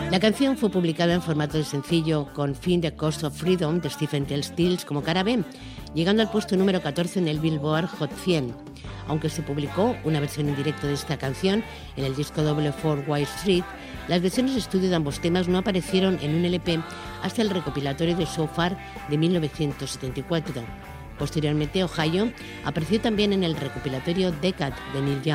La canción fue publicada en formato de sencillo con Find the Cost of Freedom de Stephen Tell Stills como cara B, llegando al puesto número 14 en el Billboard Hot 100. Aunque se publicó una versión en directo de esta canción en el disco doble 4 White Street, las versiones de estudio de ambos temas no aparecieron en un LP hasta el recopilatorio de So Far de 1974. Posteriormente, Ohio apareció también en el recopilatorio Decade de Neil Young.